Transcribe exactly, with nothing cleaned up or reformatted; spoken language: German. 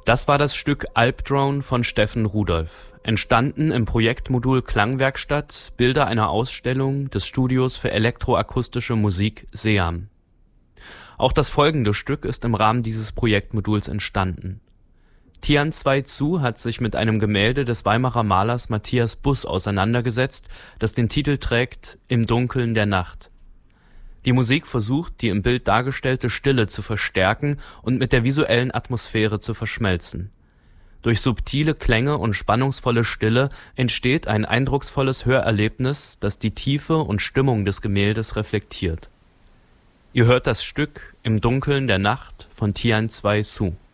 Das war das Stück Albdrone von Steffen Rudolph, entstanden im Projektmodul Klangwerkstatt, Bilder einer Ausstellung des Studios für elektroakustische Musik SEAM. Auch das folgende Stück ist im Rahmen dieses Projektmoduls entstanden. Tian zwei Zu hat sich mit einem Gemälde des Weimarer Malers Matthias Buss auseinandergesetzt, das den Titel trägt Im Dunkeln der Nacht. Die Musik versucht, die im Bild dargestellte Stille zu verstärken und mit der visuellen Atmosphäre zu verschmelzen. Durch subtile Klänge und spannungsvolle Stille entsteht ein eindrucksvolles Hörerlebnis, das die Tiefe und Stimmung des Gemäldes reflektiert. Ihr hört das Stück Im Dunkeln der Nacht von Tian zwei Zu.